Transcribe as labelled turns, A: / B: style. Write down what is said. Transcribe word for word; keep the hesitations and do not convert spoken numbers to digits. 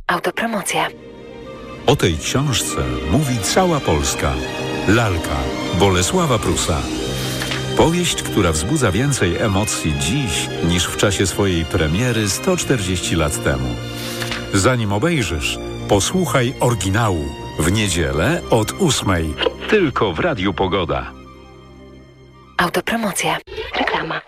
A: Autopromocja.
B: O tej książce mówi cała Polska. Lalka Bolesława Prusa. Powieść, która wzbudza więcej emocji dziś niż w czasie swojej premiery sto czterdzieści lat temu. Zanim obejrzysz, posłuchaj oryginału w niedzielę od ósmej. Tylko w Radiu Pogoda.
A: Autopromocja. Reklama.